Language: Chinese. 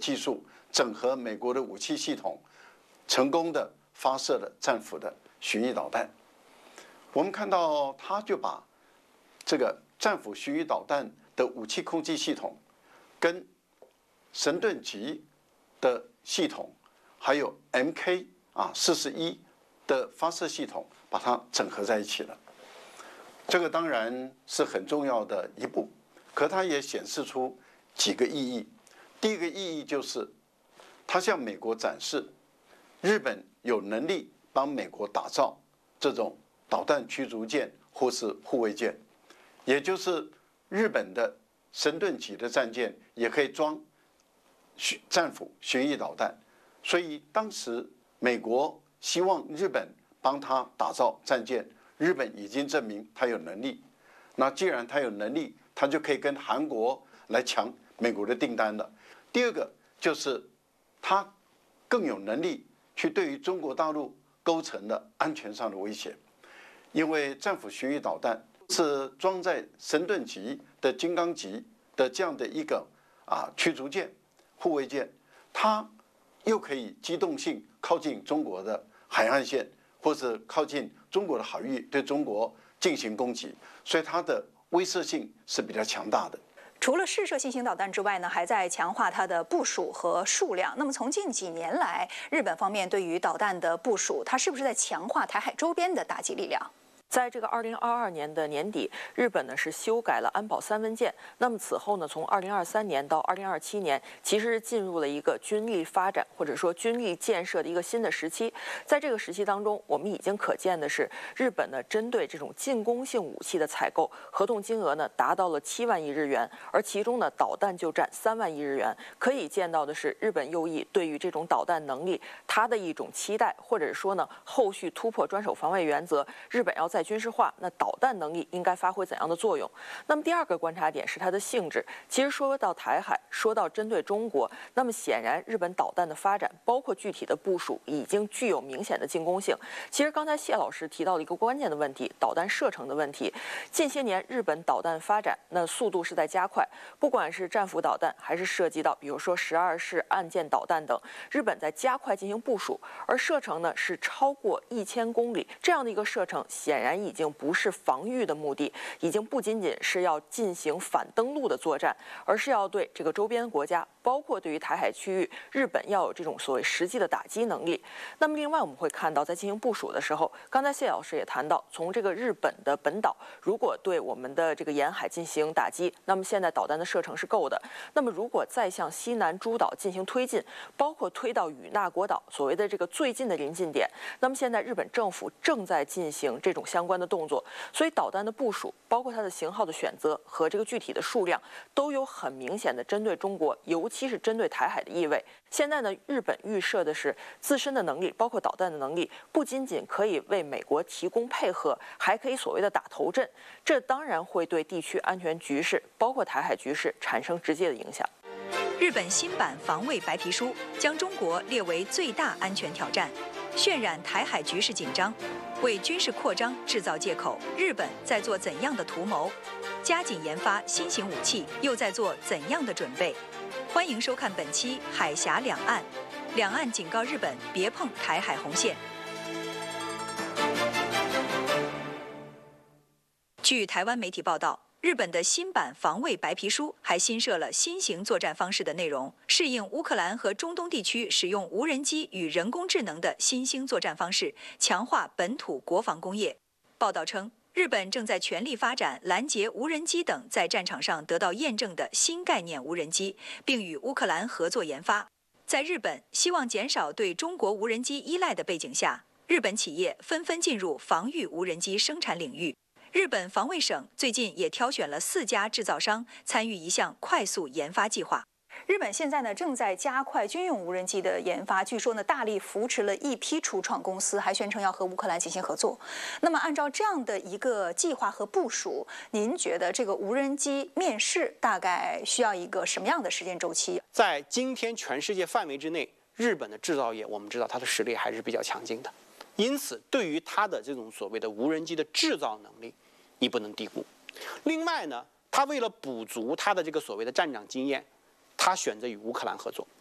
技术，整合美国的武器系统，成功的发射了战斧的巡弋导弹。我们看到，他就把这个战斧巡弋导弹的武器控制系统跟神盾级的系统，还有 Mk41的发射系统，把它整合在一起了。这个当然是很重要的一步，可它也显示出几个意义。第一个意义就是，它向美国展示，日本有能力帮美国打造这种导弹驱逐舰或是护卫舰，也就是日本的神盾级的战舰也可以装战斧巡弋导弹。所以当时美国希望日本帮他打造战舰，日本已经证明他有能力。那既然他有能力，他就可以跟韩国来抢美国的订单了。第二个就是他更有能力去对于中国大陆构成了安全上的威胁，因为战斧巡弋导弹是装在神盾级的金刚级的这样的一个驱逐舰、护卫舰，它又可以机动性靠近中国的海岸线，或者靠近中国的海域，对中国进行攻击，所以它的威慑性是比较强大的。 除了试射新型导弹之外呢，还在强化它的部署和数量。那么从近几年来，日本方面对于导弹的部署，它是不是在强化台海周边的打击力量？ 在这个2022年的年底，日本呢是修改了安保三文件。那么此后呢，从2023年到2027年，其实进入了一个军力发展或者说军力建设的一个新的时期。在这个时期当中，我们已经可见的是，日本呢针对这种进攻性武器的采购，合同金额呢达到了7万亿日元，而其中呢导弹就占3万亿日元。可以见到的是，日本右翼对于这种导弹能力，它的一种期待，或者说呢后续突破专守防卫原则，日本要在军事化，那导弹能力应该发挥怎样的作用？那么第二个观察点是它的性质。其实说到台海，说到针对中国，那么显然日本导弹的发展，包括具体的部署，已经具有明显的进攻性。其实刚才谢老师提到了一个关键的问题，导弹射程的问题。近些年日本导弹发展，那速度是在加快，不管是战斧导弹，还是涉及到比如说12式岸舰导弹等，日本在加快进行部署，而射程呢是超过1000公里，这样的一个射程显然已经不是防御的目的，已经不仅仅是要进行反登陆的作战，而是要对这个周边国家，包括对于台海区域，日本要有这种所谓实际的打击能力。那么另外我们会看到，在进行部署的时候，刚才谢老师也谈到，从这个日本的本岛，如果对我们的这个沿海进行打击，那么现在导弹的射程是够的。那么如果再向西南诸岛进行推进，包括推到与那国岛所谓的这个最近的临近点，那么现在日本政府正在进行这种相关的动作，所以导弹的部署，包括它的型号的选择和这个具体的数量，都有很明显的针对中国，尤其是针对台海的意味。现在呢，日本预设的是自身的能力，包括导弹的能力，不仅仅可以为美国提供配合，还可以所谓的打头阵。这当然会对地区安全局势，包括台海局势产生直接的影响。 日本新版防卫白皮书将中国列为最大安全挑战，渲染台海局势紧张，为军事扩张制造借口。日本在做怎样的图谋？加紧研发新型武器又在做怎样的准备？欢迎收看本期《海峡两岸》，两岸警告日本别碰台海红线。据台湾媒体报道，日本的新版防卫白皮书还新设了新型作战方式的内容，适应乌克兰和中东地区使用无人机与人工智能的新兴作战方式，强化本土国防工业。报道称，日本正在全力发展拦截无人机等在战场上得到验证的新概念无人机，并与乌克兰合作研发。在日本希望减少对中国无人机依赖的背景下，日本企业纷纷进入防御无人机生产领域。日本防卫省最近也挑选了4家制造商参与一项快速研发计划。日本现在呢正在加快军用无人机的研发，据说呢大力扶持了一批初创公司，还宣称要和乌克兰进行合作。那么按照这样的一个计划和部署，您觉得这个无人机面世大概需要一个什么样的时间周期？ 在今天全世界范围之内，日本的制造业我们知道它的实力还是比较强劲的，因此对于它的这种所谓的无人机的制造能力，你不能低估。另外呢，它为了补足它的这个所谓的战场经验，他选择与乌克兰合作。